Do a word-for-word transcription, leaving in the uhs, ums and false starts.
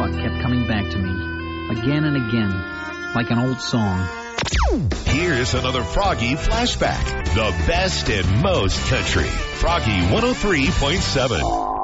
thought kept coming back to me, again and again, like an old song. Here's another Froggy flashback. The best and most country. Froggy one oh three point seven.